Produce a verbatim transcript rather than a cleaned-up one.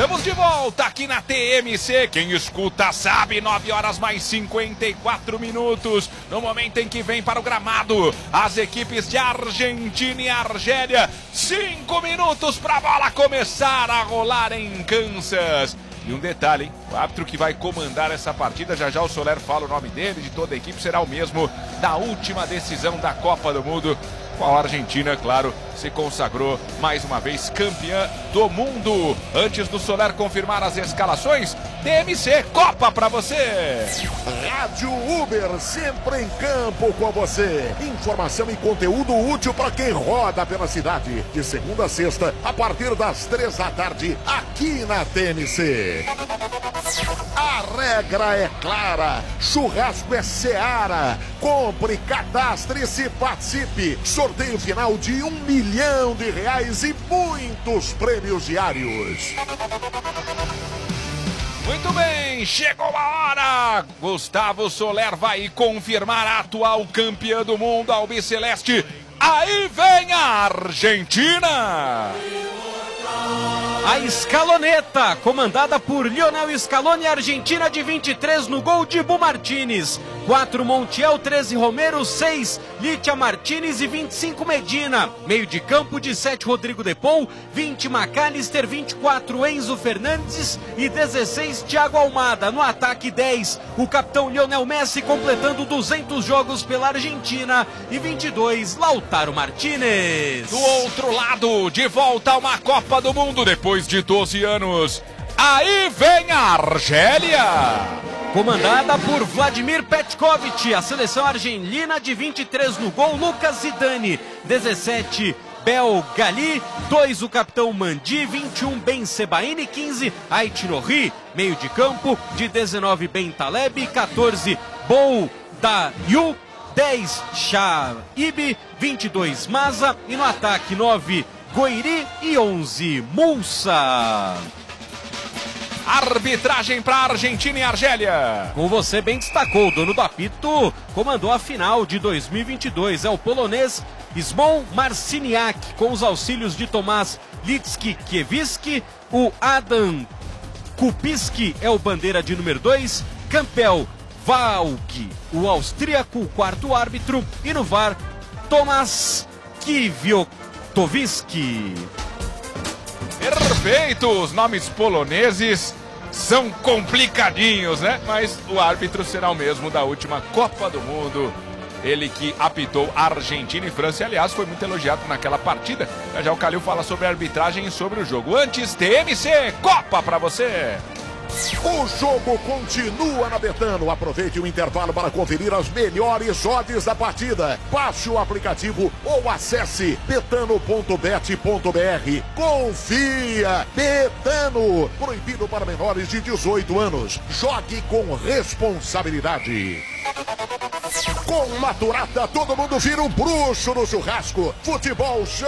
Estamos de volta aqui na T M C. Quem escuta sabe, nove horas mais cinquenta e quatro minutos. No momento em que vem para o gramado as equipes de Argentina e Argélia. Cinco minutos para a bola começar a rolar em Kansas. E um detalhe, hein? O árbitro que vai comandar essa partida, já já o Soler fala o nome dele, de toda a equipe, será o mesmo da última decisão da Copa do Mundo, qual a Argentina, claro, se consagrou mais uma vez campeã do mundo. Antes do Soler confirmar as escalações, T M C, Copa pra você! Rádio Uber, sempre em campo com você. Informação e conteúdo útil para quem roda pela cidade. De segunda a sexta, a partir das três da tarde, aqui na T M C. A regra é clara, churrasco é Seara. Compre, cadastre-se e participe. Sorteio final de um milhão de reais e muitos prêmios diários. Muito bem, chegou a hora! Gustavo Soler vai confirmar a atual campeã do mundo, albiceleste. Aí vem a Argentina! A escaloneta, comandada por Lionel Scaloni, Argentina de vinte e três no gol de Bu Martínez. quatro Montiel, treze Romero, seis Litia Martínez e vinte e cinco Medina. Meio de campo, dezessete Rodrigo De Paul, vinte McAllister, vinte e quatro Enzo Fernandes e dezesseis Thiago Almada. No ataque, dez o capitão Lionel Messi, completando duzentos jogos pela Argentina, e vinte e dois Lautaro Martínez. Do outro lado, de volta a uma Copa do Mundo depois de doze anos. Aí vem a Argélia! Comandada por Vladimir Petkovic, a seleção argelina de vinte e três no gol, Lucas Zidane, dezessete Bel Gali, dois o capitão Mandi, vinte e um Ben Sebaini, quinze Ait Nouri, meio de campo, de dezenove Ben Taleb, quatorze Bou Dayu, dez Shaib, vinte e dois Maza e no ataque nove Goiri e onze Mulsa. Arbitragem para Argentina e Argélia. Como você bem destacou, o dono do apito comandou a final de dois mil e vinte e dois. É o polonês Szymon Marciniak, com os auxílios de Tomás Litsky-Kiewicz. O Adam Kupiski é o bandeira de número dois. Campbell Valk, o austríaco, o quarto árbitro. E no V A R, Tomasz Kwiatkowski. Perfeito, os nomes poloneses são complicadinhos, né? Mas o árbitro será o mesmo da última Copa do Mundo. Ele que apitou Argentina e França, e aliás foi muito elogiado naquela partida. Já já o Calil fala sobre a arbitragem e sobre o jogo. Antes, T M C, Copa pra você! O jogo continua na Betano. Aproveite o intervalo para conferir as melhores odds da partida. Baixe o aplicativo ou acesse betano ponto bet ponto br. Confia! Betano! Proibido para menores de dezoito anos. Jogue com responsabilidade. Com Maturata, todo mundo vira um bruxo no churrasco. Futebol